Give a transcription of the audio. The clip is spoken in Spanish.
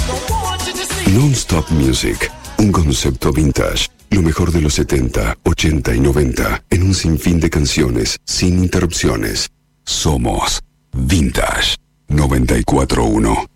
Non-Stop Music, un concepto vintage. Lo mejor de los 70, 80 y 90 en un sinfín de canciones sin interrupciones. Somos Vintage 94.1.